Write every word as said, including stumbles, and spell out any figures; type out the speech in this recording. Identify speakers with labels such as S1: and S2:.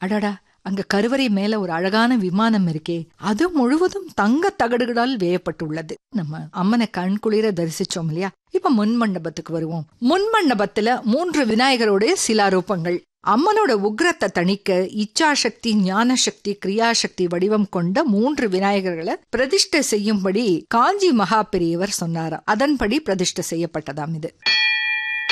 S1: அடடா, அங்க கருவறை மேல ஒரு அழகான விமானம் இருக்கே, அது முழுவதும் தங்க தகடுகளால் வேயப்பட்டுள்ளது. நம்ம அம்மனை கண்குளிர தரிசிச்சோம் இல்லையா? இப்ப முன் மண்டபத்துக்கு வருவோம். முன் மண்டபத்துல மூன்று விநாயகரோட சிலாரூபங்கள். அம்மனோட உக்ரத்தை தணிக்க இச்சாசக்தி, ஞான சக்தி, கிரியாசக்தி வடிவம் கொண்ட மூன்று விநாயகர்களை பிரதிஷ்டை செய்யும்படி காஞ்சி மகா பெரியவர் சொன்னாராம். அதன்படி பிரதிஷ்டை செய்யப்பட்டதாம் இது.